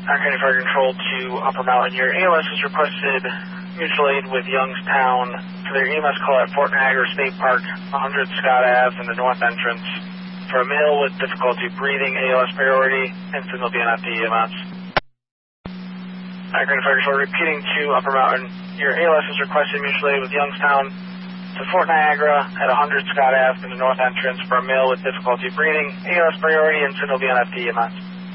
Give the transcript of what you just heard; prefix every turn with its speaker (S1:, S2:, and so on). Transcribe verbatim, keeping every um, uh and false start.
S1: County Fire Control to Upper Mountain. Your A L S has requested mutual aid with Youngstown for their E M S call at Fort Niagara State Park, one hundred Scott Avenue in the north entrance. For a male with difficulty breathing, A L S priority, and signal B N F D E M S. County Fire Control repeating to Upper Mountain. Your A L S has requested mutual aid with Youngstown to Fort Niagara at one hundred Scott Avenue in the north entrance for a male with difficulty breathing, A L S priority, and signal B N F D E M S.